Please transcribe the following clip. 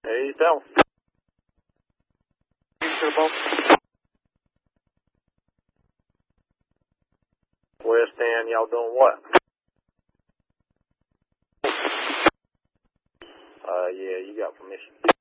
Hey, tell. West End, y'all doing what? Yeah, you got permission.